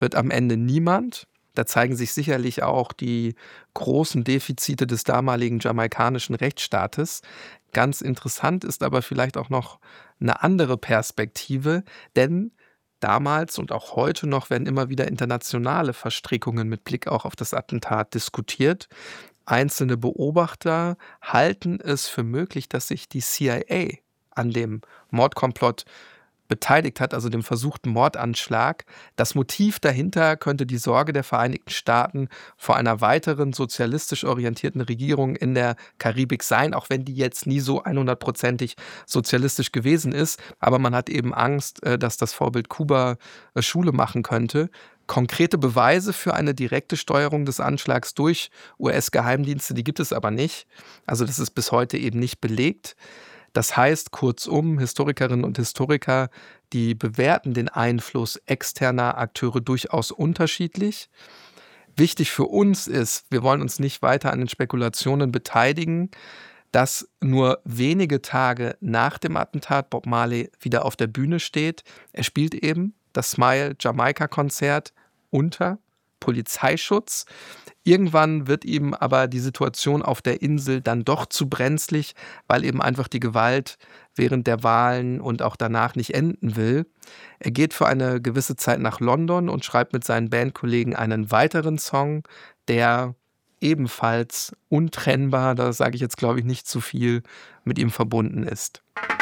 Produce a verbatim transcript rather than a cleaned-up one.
wird am Ende niemand. Da zeigen sich sicherlich auch die großen Defizite des damaligen jamaikanischen Rechtsstaates. Ganz interessant ist aber vielleicht auch noch eine andere Perspektive, denn damals und auch heute noch werden immer wieder internationale Verstrickungen mit Blick auch auf das Attentat diskutiert. Einzelne Beobachter halten es für möglich, dass sich die C I A an dem Mordkomplott beteiligt hat, also dem versuchten Mordanschlag. Das Motiv dahinter könnte die Sorge der Vereinigten Staaten vor einer weiteren sozialistisch orientierten Regierung in der Karibik sein, auch wenn die jetzt nie so hundertprozentig sozialistisch gewesen ist. Aber man hat eben Angst, äh, dass das Vorbild Kuba äh, Schule machen könnte. Konkrete Beweise für eine direkte Steuerung des Anschlags durch U S-Geheimdienste, die gibt es aber nicht. Also das ist bis heute eben nicht belegt. Das heißt, kurzum, Historikerinnen und Historiker, die bewerten den Einfluss externer Akteure durchaus unterschiedlich. Wichtig für uns ist, wir wollen uns nicht weiter an den Spekulationen beteiligen, dass nur wenige Tage nach dem Attentat Bob Marley wieder auf der Bühne steht. Er spielt eben das Smile Jamaika Konzert unter Polizeischutz. Irgendwann wird ihm aber die Situation auf der Insel dann doch zu brenzlig, weil eben einfach die Gewalt während der Wahlen und auch danach nicht enden will. Er geht für eine gewisse Zeit nach London und schreibt mit seinen Bandkollegen einen weiteren Song, der ebenfalls untrennbar, da sage ich jetzt glaube ich nicht zu viel, mit ihm verbunden ist.